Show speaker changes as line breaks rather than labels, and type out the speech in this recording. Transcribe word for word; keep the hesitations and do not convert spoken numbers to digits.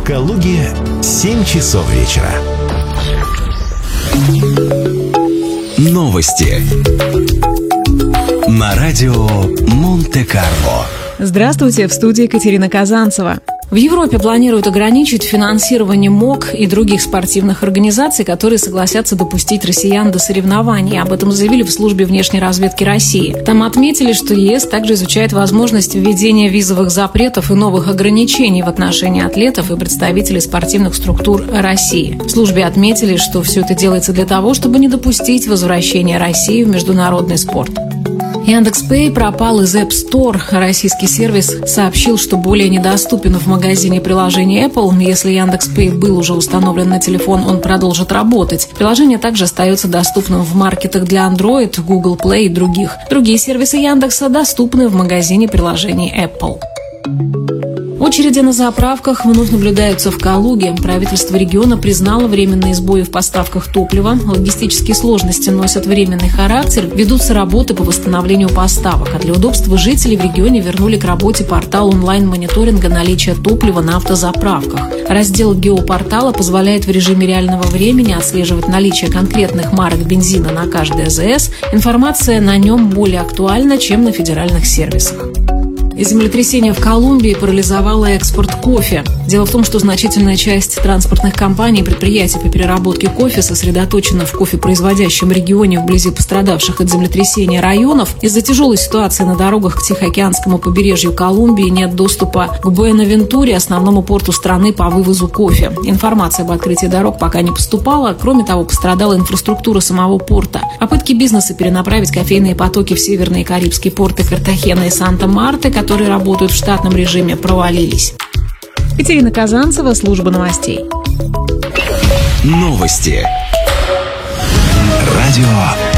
Калуге семь часов вечера.
Новости на радио Монте-Карло.
Здравствуйте, в студии Екатерина Казанцева. В Европе планируют ограничить финансирование МОК и других спортивных организаций, которые согласятся допустить россиян до соревнований. Об этом заявили в службе внешней разведки России. Там отметили, что ЕС также изучает возможность введения визовых запретов и новых ограничений в отношении атлетов и представителей спортивных структур России. В службе отметили, что все это делается для того, чтобы не допустить возвращения России в международный спорт. Яндекс.Пэй пропал из App Store. Российский сервис сообщил, что более недоступен в магазине приложений Apple. Если Яндекс.Пэй был уже установлен на телефон, он продолжит работать. Приложение также остается доступным в маркетах для Android, Google Play и других. Другие сервисы Яндекса доступны в магазине приложений Apple. Очереди на заправках вновь наблюдаются в Калуге. Правительство региона признало временные сбои в поставках топлива. Логистические сложности носят временный характер. Ведутся работы по восстановлению поставок. А для удобства жителей в регионе вернули к работе портал онлайн-мониторинга наличия топлива на автозаправках. Раздел геопортала позволяет в режиме реального времени отслеживать наличие конкретных марок бензина на каждой АЗС. Информация на нем более актуальна, чем на федеральных сервисах. Землетрясение в Колумбии парализовало экспорт кофе. Дело в том, что значительная часть транспортных компаний и предприятий по переработке кофе сосредоточена в кофепроизводящем регионе вблизи пострадавших от землетрясения районов. Из-за тяжелой ситуации на дорогах к Тихоокеанскому побережью Колумбии нет доступа к Буэнавентуре, основному порту страны по вывозу кофе. Информация об открытии дорог пока не поступала. Кроме того, пострадала инфраструктура самого порта. Попытки бизнеса перенаправить кофейные потоки в северные карибские порты Картахена и Санта-Марте, которые работают в штатном режиме, провалились. Екатерина Казанцева, служба новостей.
Новости. Радио